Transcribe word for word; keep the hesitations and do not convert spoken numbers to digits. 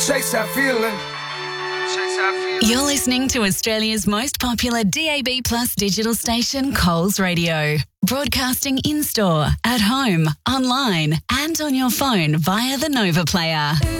Chase that feeling. Chase that feeling. You're listening to Australia's most popular D A B Plus digital station, Coles Radio. Broadcasting in-store, at home, online and on your phone via the Nova Player.